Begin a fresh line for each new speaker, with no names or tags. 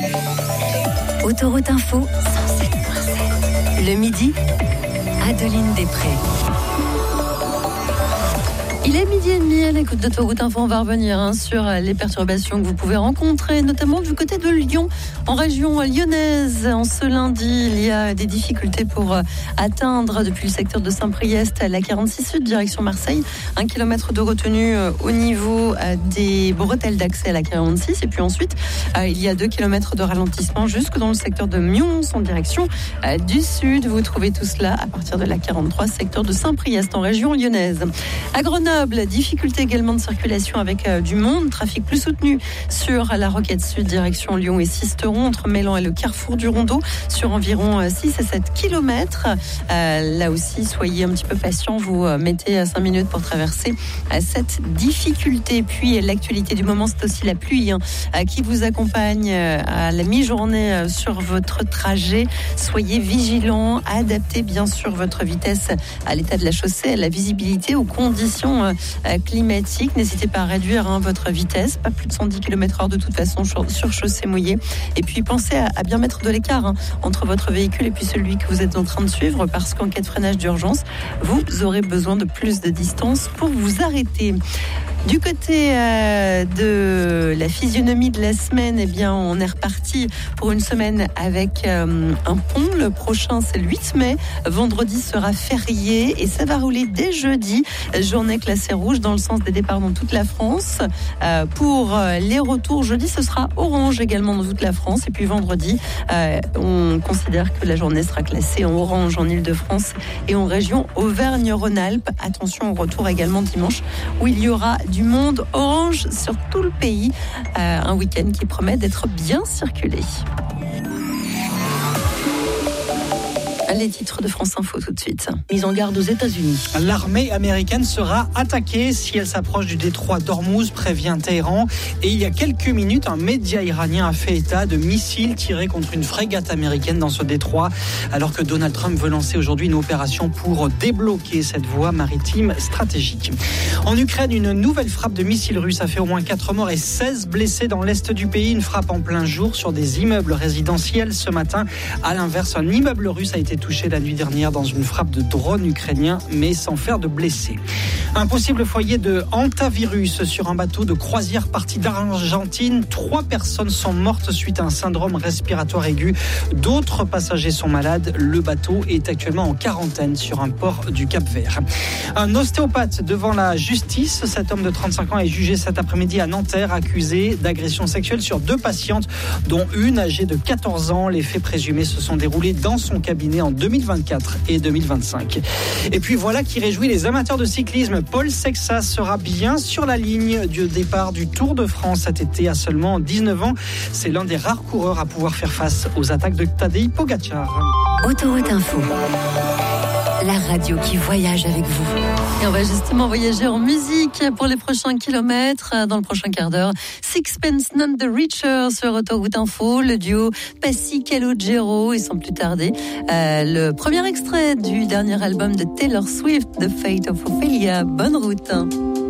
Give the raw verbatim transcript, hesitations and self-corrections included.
Autoroute Info cent sept virgule sept. Le midi, Adeline Després.
Il est midi et demi à l'écoute d'Autoroute Info. On va revenir hein, sur les perturbations que vous pouvez rencontrer, notamment du côté de Lyon, en région lyonnaise. En ce lundi, il y a des difficultés pour atteindre depuis le secteur de Saint-Priest la quarante-six Sud, direction Marseille. Un kilomètre de retenue au niveau des bretelles d'accès à la quarante-six. Et puis ensuite, il y a deux kilomètres de ralentissement jusque dans le secteur de Mions, en direction du sud. Vous trouvez tout cela à partir de la quarante-trois, secteur de Saint-Priest, en région lyonnaise. À Grenoble, difficulté également de circulation avec euh, du monde, trafic plus soutenu sur la Roquette Sud, direction Lyon et Sisteron, entre Mélan et le carrefour du Rondeau, sur environ euh, six à sept kilomètres. Euh, là aussi, soyez un petit peu patient, vous euh, mettez cinq minutes pour traverser euh, cette difficulté. Puis l'actualité du moment, c'est aussi la pluie hein, euh, qui vous accompagne euh, à la mi-journée euh, sur votre trajet. Soyez vigilants, adaptez bien sûr votre vitesse à l'état de la chaussée, à la visibilité, aux conditions Euh, climatique. N'hésitez pas à réduire hein, votre vitesse, pas plus de cent dix kilomètres heure de toute façon sur chaussée mouillée. Et puis pensez à, à bien mettre de l'écart hein, entre votre véhicule et puis celui que vous êtes en train de suivre, parce qu'en cas de freinage d'urgence, vous aurez besoin de plus de distance pour vous arrêter. Du côté euh, de la physionomie de la semaine, eh bien, on est reparti pour une semaine avec euh, un pont. Le prochain, c'est le huit mai. Vendredi sera férié et ça va rouler dès jeudi. Journée classée rouge dans le sens des départs dans toute la France. Euh, pour les retours, jeudi, ce sera orange également dans toute la France. Et puis vendredi, euh, on considère que la journée sera classée en orange en Île-de-France et en région Auvergne-Rhône-Alpes. Attention au retour également dimanche où il y aura du monde, orange sur tout le pays. Euh, un week-end qui promet d'être bien circulé. Les titres de France Info tout de suite. Mise en garde aux États-Unis.
L'armée américaine sera attaquée si elle s'approche du détroit d'Ormuz, prévient Téhéran. Et il y a quelques minutes, un média iranien a fait état de missiles tirés contre une frégate américaine dans ce détroit, alors que Donald Trump veut lancer aujourd'hui une opération pour débloquer cette voie maritime stratégique. En Ukraine, une nouvelle frappe de missiles russes a fait au moins quatre morts et seize blessés dans l'est du pays. Une frappe en plein jour sur des immeubles résidentiels ce matin. À l'inverse, un immeuble russe a été touché la nuit dernière dans une frappe de drone ukrainien, mais sans faire de blessés. Un possible foyer de hantavirus sur un bateau de croisière parti d'Argentine. Trois personnes sont mortes suite à un syndrome respiratoire aigu. D'autres passagers sont malades. Le bateau est actuellement en quarantaine sur un port du Cap-Vert. Un ostéopathe devant la justice. Cet homme de trente-cinq ans est jugé cet après-midi à Nanterre, accusé d'agression sexuelle sur deux patientes, dont une âgée de quatorze ans. Les faits présumés se sont déroulés dans son cabinet en deux mille vingt-quatre et deux mille vingt-cinq. Et puis voilà qui réjouit les amateurs de cyclisme. Paul Sexas sera bien sur la ligne du départ du Tour de France cet été à seulement dix-neuf ans. C'est l'un des rares coureurs à pouvoir faire face aux attaques de Tadej Pogačar.
Autoroute Info, la radio qui voyage avec vous.
Et on va justement voyager en musique pour les prochains kilomètres. Dans le prochain quart d'heure, Sixpence None the Richer sur Autoroute Info, le duo Passy Calogero. Et sans plus tarder, euh, le premier extrait du dernier album de Taylor Swift, The Fate of Ophelia. Bonne route.